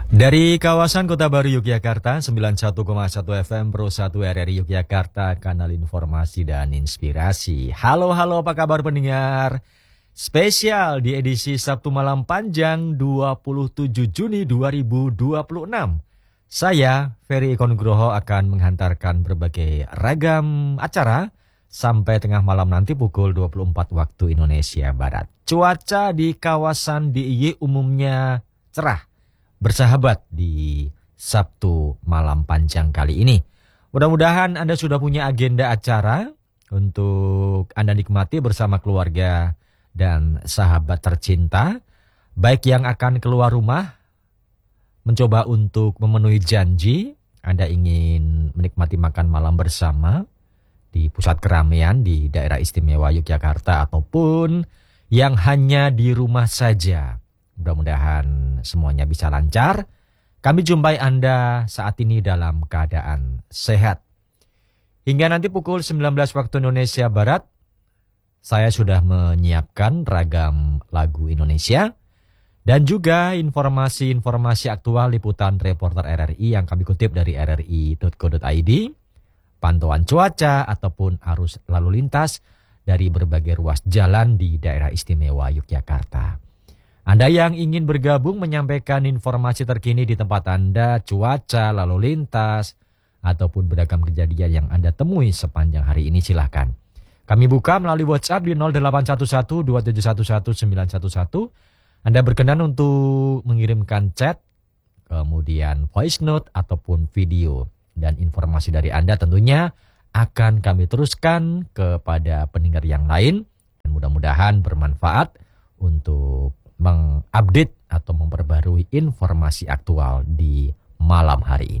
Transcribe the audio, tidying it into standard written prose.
Dari kawasan Kota Baru Yogyakarta, 91,1 FM Pro 1 RRI Yogyakarta, kanal informasi dan inspirasi. Halo, apa kabar pendengar? Spesial di edisi Sabtu Malam Panjang 27 Juni 2026. Saya, Ferry Eko Nugroho, akan menghantarkan berbagai ragam acara sampai tengah malam nanti pukul 24 waktu Indonesia Barat. Cuaca di kawasan DIY umumnya cerah, bersahabat di Sabtu Malam Panjang kali ini. Mudah-mudahan Anda sudah punya agenda acara untuk Anda nikmati bersama keluarga dan sahabat tercinta. Baik yang akan keluar rumah, mencoba untuk memenuhi janji, Anda ingin menikmati makan malam bersama di pusat keramaian di daerah istimewa Yogyakarta, ataupun yang hanya di rumah saja. Mudah-mudahan semuanya bisa lancar. Kami jumpai Anda saat ini dalam keadaan sehat. Hingga nanti pukul 19 waktu Indonesia Barat, saya sudah menyiapkan ragam lagu Indonesia dan juga informasi-informasi aktual liputan reporter RRI yang kami kutip dari rri.co.id, pantauan cuaca ataupun arus lalu lintas dari berbagai ruas jalan di daerah istimewa Yogyakarta. Anda yang ingin bergabung menyampaikan informasi terkini di tempat Anda, cuaca, lalu lintas, ataupun beragam kejadian yang Anda temui sepanjang hari ini, silahkan. Kami buka melalui WhatsApp di 0811 2711 911. Anda berkenan untuk mengirimkan chat, kemudian voice note ataupun video. Dan informasi dari Anda tentunya akan kami teruskan kepada pendengar yang lain. Dan mudah-mudahan bermanfaat untuk mengupdate atau memperbarui informasi aktual di malam hari ini.